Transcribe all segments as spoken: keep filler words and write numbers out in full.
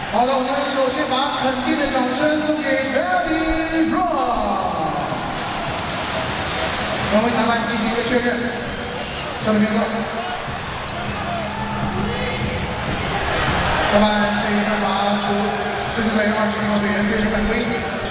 好的，我们首先把肯定的掌声送给 Betty Rock。两位裁判进行一个确认，上面片刻。裁判是一分罚出狮子队二十名队员对阵犯规。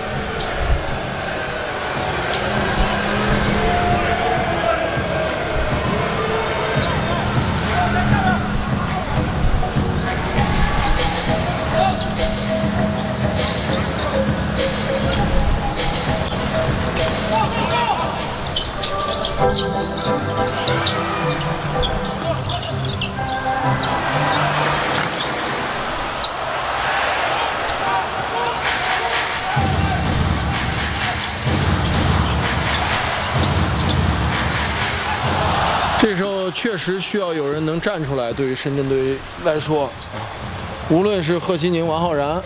这时候确实需要有人能站出来，对于深圳队来说，无论是贺西宁、王浩然，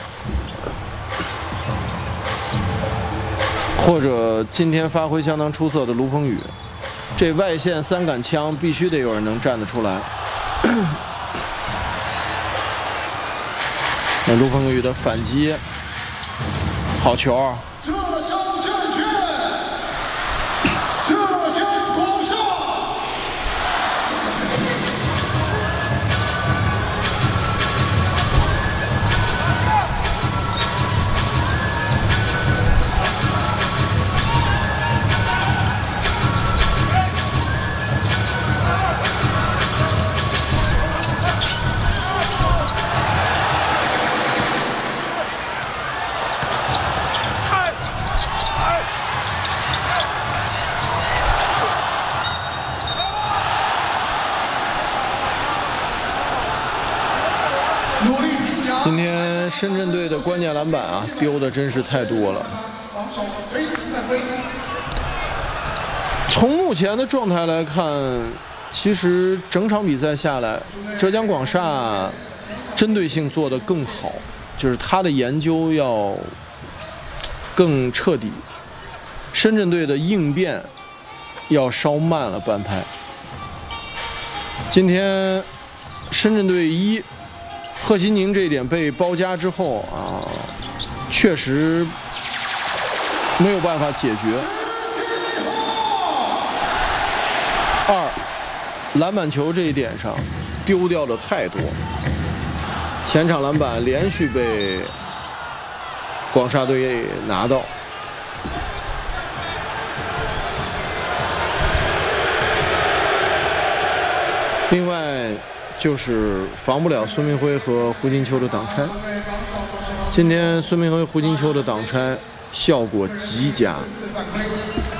或者今天发挥相当出色的卢鹏宇，这外线三杆枪必须得有人能站得出来。那卢鹏宇的反击，好球！ 今天深圳队的关键篮板啊，丢的真是太多了。从目前的状态来看，其实整场比赛下来，浙江广厦针对性做得更好，就是他的研究要更彻底。深圳队的应变要稍慢了半拍。今天深圳队一。 贺西宁这一点被包夹之后啊，确实没有办法解决。二，篮板球这一点上丢掉的太多，前场篮板连续被广厦队拿到。另外。 就是防不了孙铭徽和胡金秋的挡拆。今天孙铭徽、胡金秋的挡拆效果极佳。